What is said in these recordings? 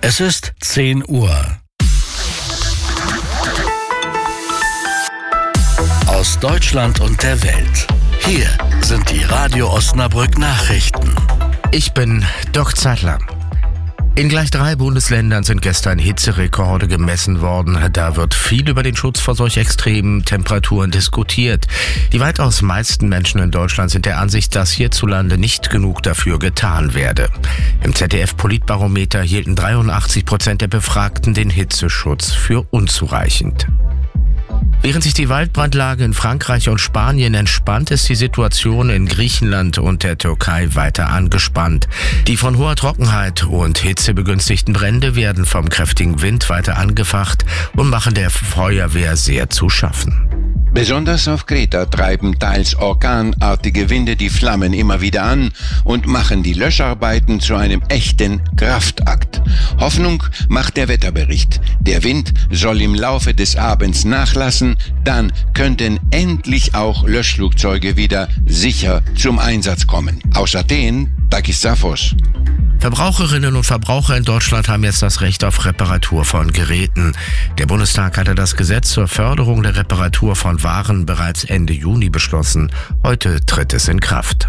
Es ist 10 Uhr. Aus Deutschland und der Welt. Hier sind die Radio Osnabrück Nachrichten. Ich bin Doc Zeitler. In gleich 3 Bundesländern sind gestern Hitzerekorde gemessen worden. Da wird viel über den Schutz vor solch extremen Temperaturen diskutiert. Die weitaus meisten Menschen in Deutschland sind der Ansicht, dass hierzulande nicht genug dafür getan werde. Im ZDF-Politbarometer hielten 83% der Befragten den Hitzeschutz für unzureichend. Während sich die Waldbrandlage in Frankreich und Spanien entspannt, ist die Situation in Griechenland und der Türkei weiter angespannt. Die von hoher Trockenheit und Hitze begünstigten Brände werden vom kräftigen Wind weiter angefacht und machen der Feuerwehr sehr zu schaffen. Besonders auf Kreta treiben teils orkanartige Winde die Flammen immer wieder an und machen die Löscharbeiten zu einem echten Kraftakt. Hoffnung macht der Wetterbericht. Der Wind soll im Laufe des Abends nachlassen, dann könnten endlich auch Löschflugzeuge wieder sicher zum Einsatz kommen. Aus Athen, Takis Safos. Verbraucherinnen und Verbraucher in Deutschland haben jetzt das Recht auf Reparatur von Geräten. Der Bundestag hatte das Gesetz zur Förderung der Reparatur von Waren bereits Ende Juni beschlossen. Heute tritt es in Kraft.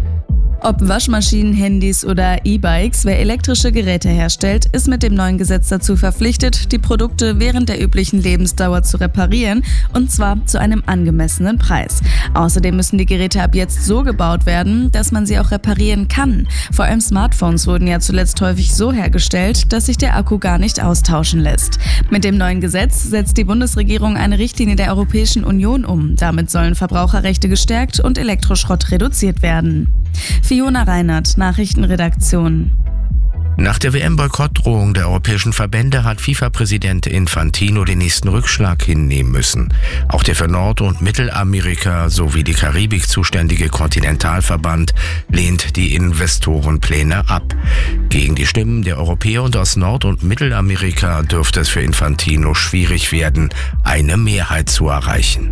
Ob Waschmaschinen, Handys oder E-Bikes, wer elektrische Geräte herstellt, ist mit dem neuen Gesetz dazu verpflichtet, die Produkte während der üblichen Lebensdauer zu reparieren, und zwar zu einem angemessenen Preis. Außerdem müssen die Geräte ab jetzt so gebaut werden, dass man sie auch reparieren kann. Vor allem Smartphones wurden ja zuletzt häufig so hergestellt, dass sich der Akku gar nicht austauschen lässt. Mit dem neuen Gesetz setzt die Bundesregierung eine Richtlinie der Europäischen Union um. Damit sollen Verbraucherrechte gestärkt und Elektroschrott reduziert werden. Fiona Reinhardt, Nachrichtenredaktion. Nach der WM-Boykottdrohung der europäischen Verbände hat FIFA-Präsident Infantino den nächsten Rückschlag hinnehmen müssen. Auch der für Nord- und Mittelamerika sowie die Karibik zuständige Kontinentalverband lehnt die Investorenpläne ab. Gegen die Stimmen der Europäer und aus Nord- und Mittelamerika dürfte es für Infantino schwierig werden, eine Mehrheit zu erreichen.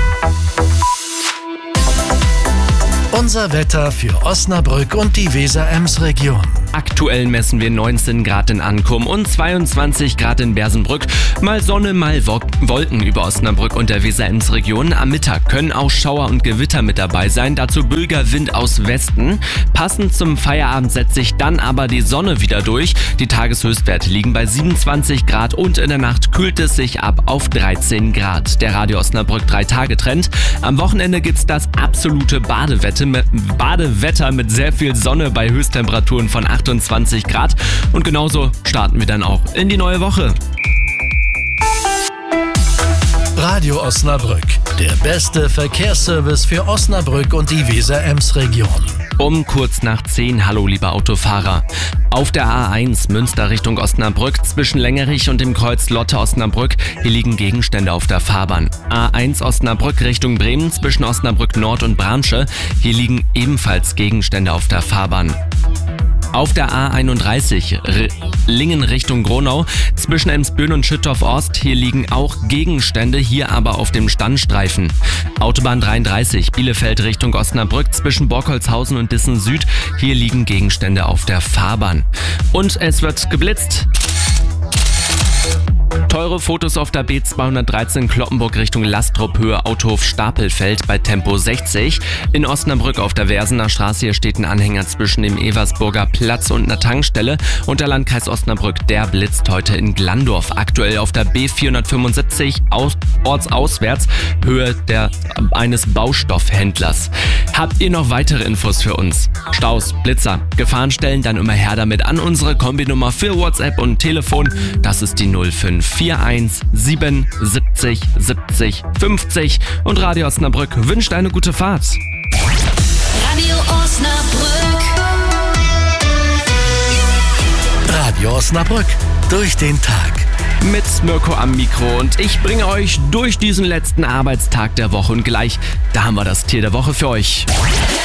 Unser Wetter für Osnabrück und die Weser-Ems-Region. Aktuell messen wir 19 Grad in Ankum und 22 Grad in Bersenbrück. Mal Sonne, mal Wolken über Osnabrück und der Weser-Ems-Region. Am Mittag können auch Schauer und Gewitter mit dabei sein. Dazu böiger Wind aus Westen. Passend zum Feierabend setzt sich dann aber die Sonne wieder durch. Die Tageshöchstwerte liegen bei 27 Grad und in der Nacht kühlt es sich ab auf 13 Grad. Der Radio Osnabrück 3-Tage-Trend. Am Wochenende gibt's das absolute Badewetter mit sehr viel Sonne bei Höchsttemperaturen von 28 Grad. Und genauso starten wir dann auch in die neue Woche. Radio Osnabrück, der beste Verkehrsservice für Osnabrück und die Weser-Ems-Region. Um kurz nach 10, hallo liebe Autofahrer. Auf der A1 Münster Richtung Osnabrück zwischen Längerich und dem Kreuz Lotte-Osnabrück, hier liegen Gegenstände auf der Fahrbahn. A1 Osnabrück Richtung Bremen zwischen Osnabrück Nord und Bramsche, hier liegen ebenfalls Gegenstände auf der Fahrbahn. Auf der A31 Lingen Richtung Gronau zwischen Emsbüren und Schüttorf-Ost, hier liegen auch Gegenstände, hier aber auf dem Standstreifen. Autobahn 33 Bielefeld Richtung Osnabrück zwischen Borkholzhausen und Dissen Süd, hier liegen Gegenstände auf der Fahrbahn. Und es wird geblitzt. Teure Fotos auf der B213 Cloppenburg Richtung Lastrup, Höhe Autohof Stapelfeld bei Tempo 60. In Osnabrück auf der Versener Straße, hier steht ein Anhänger zwischen dem Eversburger Platz und einer Tankstelle. Und der Landkreis Osnabrück, der blitzt heute in Glandorf. Aktuell auf der B475 ortsauswärts, Höhe eines Baustoffhändlers. Habt ihr noch weitere Infos für uns? Staus, Blitzer, Gefahrenstellen, dann immer her damit an unsere Kombinummer für WhatsApp und Telefon. Das ist die 0541 70 70 50 und Radio Osnabrück wünscht eine gute Fahrt. Radio Osnabrück. Radio Osnabrück, durch den Tag. Mit Mirko am Mikro und ich bringe euch durch diesen letzten Arbeitstag der Woche und gleich, da haben wir das Tier der Woche für euch.